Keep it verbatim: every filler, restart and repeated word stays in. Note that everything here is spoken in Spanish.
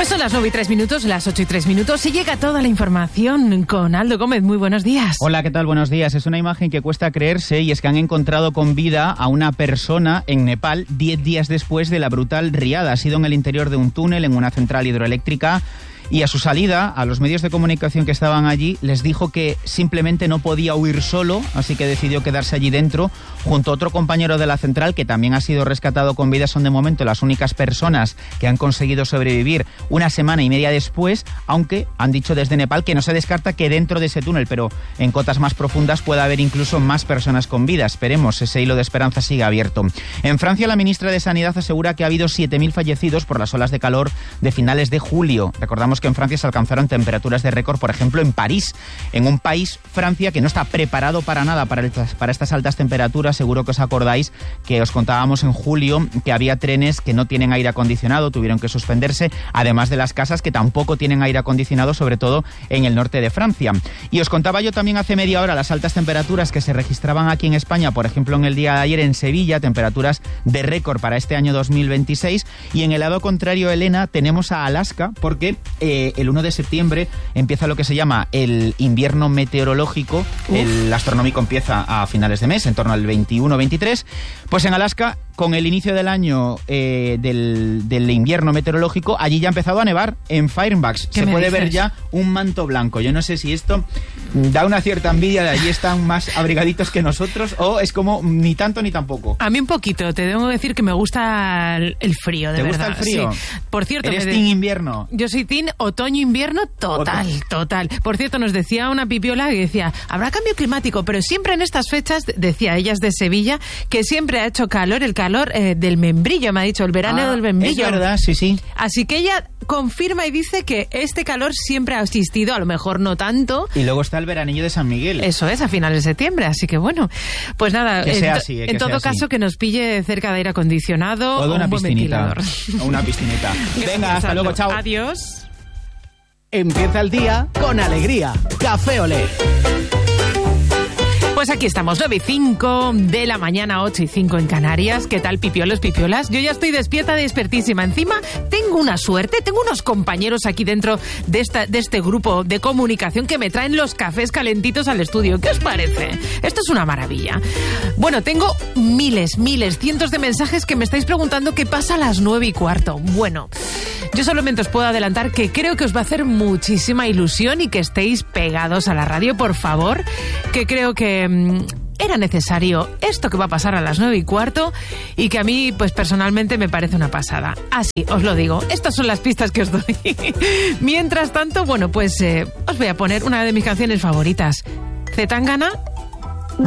Pues son las nueve y tres minutos, las ocho y tres minutos y llega toda la información con Aldo Gómez. Muy buenos días. Hola, ¿qué tal? Buenos días. Es una imagen que cuesta creerse y es que han encontrado con vida a una persona en Nepal diez días después de la brutal riada. Ha sido en el interior de un túnel, en una central hidroeléctrica. Y a su salida, a los medios de comunicación que estaban allí, les dijo que simplemente no podía huir solo, así que decidió quedarse allí dentro, junto a otro compañero de la central, que también ha sido rescatado con vida. Son de momento las únicas personas que han conseguido sobrevivir una semana y media después, aunque han dicho desde Nepal que no se descarta que dentro de ese túnel, pero en cotas más profundas, pueda haber incluso más personas con vida. Esperemos, ese hilo de esperanza siga abierto. En Francia, la ministra de Sanidad asegura que ha habido siete mil fallecidos por las olas de calor de finales de julio. Recordamos que en Francia se alcanzaron temperaturas de récord, por ejemplo, en París, en un país, Francia, que no está preparado para nada para estas, para estas altas temperaturas. Seguro que os acordáis que os contábamos en julio que había trenes que no tienen aire acondicionado, tuvieron que suspenderse, además de las casas que tampoco tienen aire acondicionado, sobre todo en el norte de Francia. Y os contaba yo también hace media hora las altas temperaturas que se registraban aquí en España, por ejemplo, en el día de ayer en Sevilla, temperaturas de récord para este año dos mil veintiséis. Y en el lado contrario, Elena, tenemos a Alaska, porque eh, el uno de septiembre empieza lo que se llama el invierno meteorológico. Uf. El astronómico empieza a finales de mes, en torno al veintiuno veintitrés. Pues en Alaska, con el inicio del año eh, del, del invierno meteorológico, allí ya ha empezado a nevar en Fairbanks. Se puede dices? ver ya un manto blanco. Yo no sé si esto da una cierta envidia de allí están más abrigaditos que nosotros, o es como ni tanto ni tampoco. A mí un poquito. Te debo decir que me gusta el frío, de ¿Te verdad. ¿Te gusta el frío? Sí. Por cierto, ¿eres me de... team invierno? Yo soy team otoño-invierno total, Otoño. total. Por cierto, nos decía una pipiola que decía, habrá cambio climático, pero siempre en estas fechas, decía ella es de Sevilla, que siempre ha hecho calor, el calor eh, del membrillo, me ha dicho, el verano ah, del membrillo. Es verdad, sí, sí. Así que ella confirma y dice que este calor siempre ha existido, a lo mejor no tanto. Y luego está el veranillo de San Miguel. Eso es, a finales de septiembre, así que bueno, pues nada, que sea en, así, eh, en que todo sea caso así. que nos pille cerca de aire acondicionado o de una un buen piscinita. ventilador. O una piscinita. Venga, hasta luego, chao. Adiós. Empieza el día con alegría. Café Olé. Pues aquí estamos, nueve y cinco de la mañana, ocho y cinco en Canarias. ¿Qué tal, pipiolos, pipiolas? Yo ya estoy despierta, despertísima. Encima, tengo una suerte, tengo unos compañeros aquí dentro de, esta, de este grupo de comunicación que me traen los cafés calentitos al estudio. ¿Qué os parece? Esto es una maravilla. Bueno, tengo miles, miles, cientos de mensajes que me estáis preguntando qué pasa a las nueve y cuarto. Bueno, yo solamente os puedo adelantar que creo que os va a hacer muchísima ilusión y que estéis pegados a la radio, por favor, que creo que era necesario esto que va a pasar a las nueve y cuarto y que a mí, pues personalmente, me parece una pasada. Así, os lo digo, estas son las pistas que os doy. Mientras tanto, bueno, pues eh, os voy a poner una de mis canciones favoritas, Zetangana